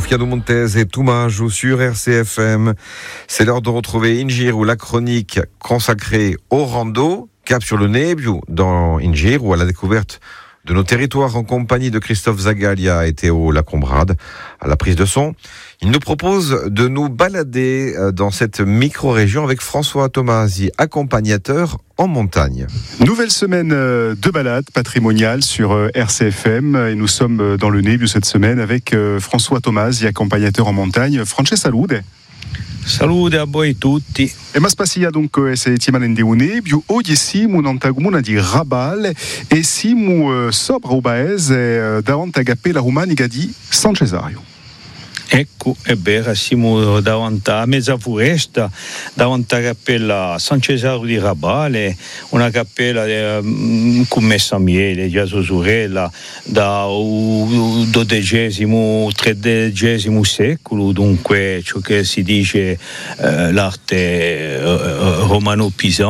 Fiano Montez et Toumajou sur RCFM. C'est l'heure de retrouver Ingir, la chronique consacrée au rando, cap sur le Nebiou dans Ingir, ou à la découverte de nos territoires en compagnie de Christophe Zagalia et Théo Lacombrade à la prise de son. Il nous propose de nous balader dans cette micro-région avec François Tomasi, accompagnateur en montagne. Nouvelle semaine de balade patrimoniale sur RCFM et nous sommes dans le Nebiou cette semaine avec François Tomasi, accompagnateur en montagne. Francesca Salute. Salute a voi tutti. E ma spassia dunque se settimana in Nebiu, oggi siamo in comune di Rabal e siamo sopra il paese davanti a Cappella Romanica di San Cesario. Ecco, è vero, siamo davanti a mezza foresta, davanti a cappella San Cesario di Rabale, una cappella commessa a miele, già sorella, dal XII-XIII secolo, dunque ciò che si dice l'arte romano-pisana.